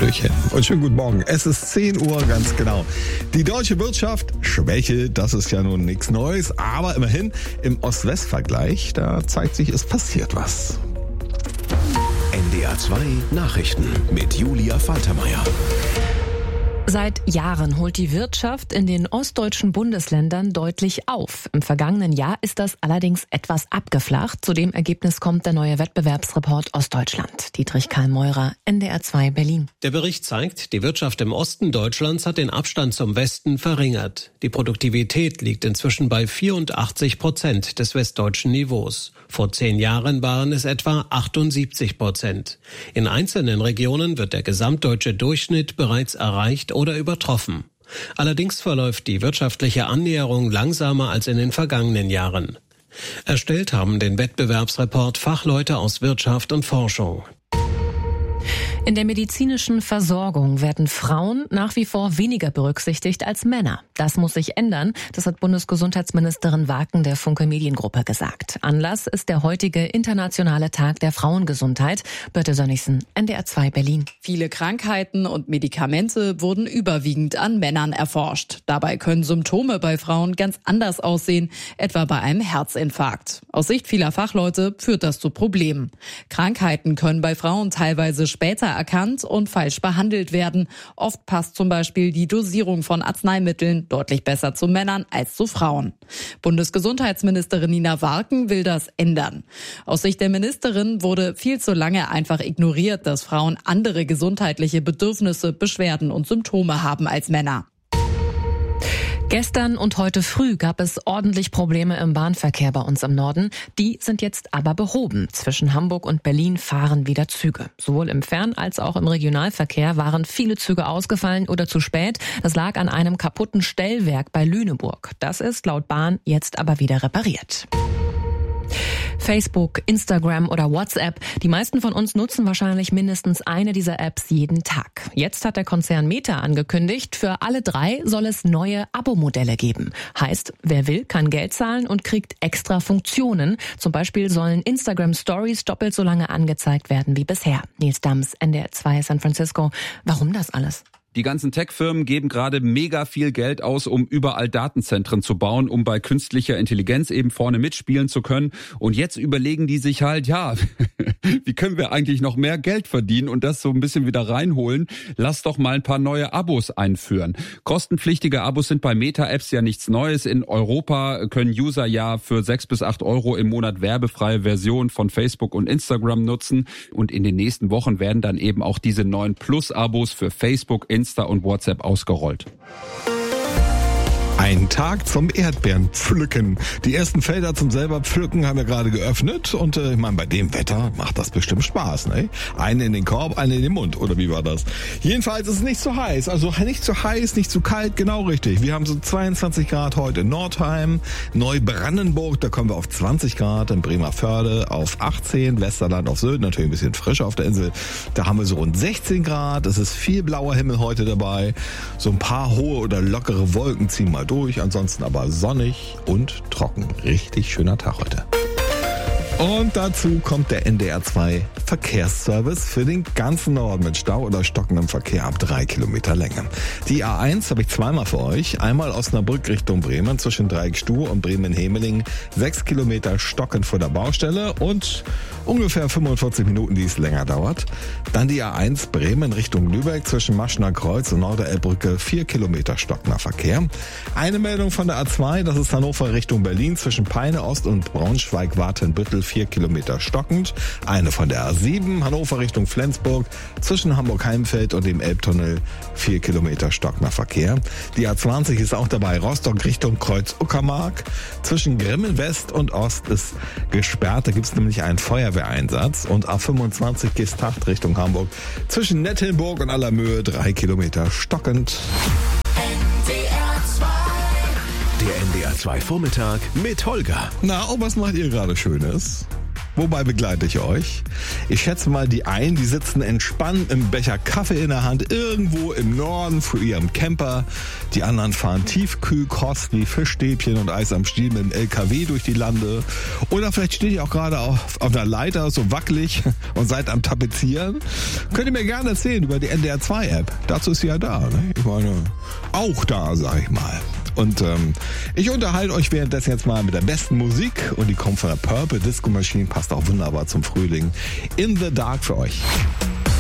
Hallöchen und schönen guten Morgen. Es ist 10 Uhr, ganz genau. Die deutsche Wirtschaft, Schwäche, das ist ja nun nichts Neues, aber immerhin im Ost-West-Vergleich, da zeigt sich, es passiert was. NDR 2 Nachrichten mit Julia Faltermeier. Seit Jahren holt die Wirtschaft in den ostdeutschen Bundesländern deutlich auf. Im vergangenen Jahr ist das allerdings etwas abgeflacht. Zu dem Ergebnis kommt der neue Wettbewerbsreport Ostdeutschland. Dietrich Karl-Meurer, NDR 2 Berlin. Der Bericht zeigt, die Wirtschaft im Osten Deutschlands hat den Abstand zum Westen verringert. Die Produktivität liegt inzwischen bei 84% des westdeutschen Niveaus. Vor 10 Jahren waren es etwa 78%. In einzelnen Regionen wird der gesamtdeutsche Durchschnitt bereits erreicht oder übertroffen. Allerdings verläuft die wirtschaftliche Annäherung langsamer als in den vergangenen Jahren. Erstellt haben den Wettbewerbsreport Fachleute aus Wirtschaft und Forschung. In der medizinischen Versorgung werden Frauen nach wie vor weniger berücksichtigt als Männer. Das muss sich ändern, das hat Bundesgesundheitsministerin Warken der Funke Mediengruppe gesagt. Anlass ist der heutige internationale Tag der Frauengesundheit. Birte Sönnigsen, NDR 2 Berlin. Viele Krankheiten und Medikamente wurden überwiegend an Männern erforscht. Dabei können Symptome bei Frauen ganz anders aussehen, etwa bei einem Herzinfarkt. Aus Sicht vieler Fachleute führt das zu Problemen. Krankheiten können bei Frauen teilweise später erkannt und falsch behandelt werden. Oft passt zum Beispiel die Dosierung von Arzneimitteln deutlich besser zu Männern als zu Frauen. Bundesgesundheitsministerin Nina Warken will das ändern. Aus Sicht der Ministerin wurde viel zu lange einfach ignoriert, dass Frauen andere gesundheitliche Bedürfnisse, Beschwerden und Symptome haben als Männer. Gestern und heute früh gab es ordentlich Probleme im Bahnverkehr bei uns im Norden. Die sind jetzt aber behoben. Zwischen Hamburg und Berlin fahren wieder Züge. Sowohl im Fern- als auch im Regionalverkehr waren viele Züge ausgefallen oder zu spät. Das lag an einem kaputten Stellwerk bei Lüneburg. Das ist laut Bahn jetzt aber wieder repariert. Facebook, Instagram oder WhatsApp. Die meisten von uns nutzen wahrscheinlich mindestens eine dieser Apps jeden Tag. Jetzt hat der Konzern Meta angekündigt, für alle 3 soll es neue Abo-Modelle geben. Heißt, wer will, kann Geld zahlen und kriegt extra Funktionen. Zum Beispiel sollen Instagram-Stories doppelt so lange angezeigt werden wie bisher. Nils Dams, NDR 2 San Francisco. Warum das alles? Die ganzen Tech-Firmen geben gerade mega viel Geld aus, um überall Datenzentren zu bauen, um bei künstlicher Intelligenz eben vorne mitspielen zu können. Und jetzt überlegen die sich halt, wie können wir eigentlich noch mehr Geld verdienen und das so ein bisschen wieder reinholen? Lass doch mal ein paar neue Abos einführen. Kostenpflichtige Abos sind bei Meta-Apps ja nichts Neues. In Europa können User ja für 6 bis 8 Euro im Monat werbefreie Versionen von Facebook und Instagram nutzen. Und in den nächsten Wochen werden dann eben auch diese neuen Plus-Abos für Facebook, Insta und WhatsApp ausgerollt. Ein Tag zum Erdbeerenpflücken. Die ersten Felder zum selber pflücken haben wir gerade geöffnet und ich meine, bei dem Wetter macht das bestimmt Spaß, ne? Einen in den Korb, einen in den Mund, oder wie war das? Jedenfalls ist es nicht zu heiß, also nicht zu heiß, nicht zu kalt, genau richtig. Wir haben so 22 Grad heute in Nordheim, Neubrandenburg, da kommen wir auf 20 Grad, in Bremervörde auf 18, Westerland auf Sylt, natürlich ein bisschen frischer auf der Insel. Da haben wir so rund 16 Grad, es ist viel blauer Himmel heute dabei, so ein paar hohe oder lockere Wolken ziehen mal durch, ansonsten aber sonnig und trocken. Richtig schöner Tag heute. Und dazu kommt der NDR 2 Verkehrsservice für den ganzen Norden mit Stau oder stockendem Verkehr ab 3 Kilometer Länge. Die A1 habe ich zweimal für euch. Einmal Osnabrück Richtung Bremen zwischen Dreieckstuhl und Bremen-Hemeling. 6 Kilometer stockend vor der Baustelle und ungefähr 45 Minuten, die es länger dauert. Dann die A1 Bremen Richtung Lübeck zwischen Maschner Kreuz und Norderelbbrücke. 4 Kilometer stockender Verkehr. Eine Meldung von der A2, das ist Hannover Richtung Berlin zwischen Peine Ost und Braunschweig-Watenbüttel. 4 Kilometer stockend. Eine von der A7, Hannover Richtung Flensburg, zwischen Hamburg-Heimfeld und dem Elbtunnel, 4 Kilometer stockender Verkehr. Die A20 ist auch dabei, Rostock Richtung Kreuz-Uckermark. Zwischen Grimmen West und Ost ist gesperrt, da gibt es nämlich einen Feuerwehreinsatz. Und A25 Gestacht Richtung Hamburg, zwischen Nettelnburg und Allermöhe, 3 Kilometer stockend. Der NDR 2 Vormittag mit Holger. Na, was macht ihr gerade Schönes? Wobei begleite ich euch? Ich schätze mal, die einen, die sitzen entspannt im Becher Kaffee in der Hand irgendwo im Norden für ihren Camper. Die anderen fahren Tiefkühlkost wie Fischstäbchen und Eis am Stiel mit dem LKW durch die Lande. Oder vielleicht steht ihr auch gerade auf einer Leiter, so wackelig, und seid am Tapezieren. Könnt ihr mir gerne erzählen über die NDR 2 App. Dazu ist sie ja da. Ne? Ich meine, auch da, sag ich mal. Und ich unterhalte euch währenddessen jetzt mal mit der besten Musik und die kommt von der Purple Disco Machine, passt auch wunderbar zum Frühling. In the Dark für euch.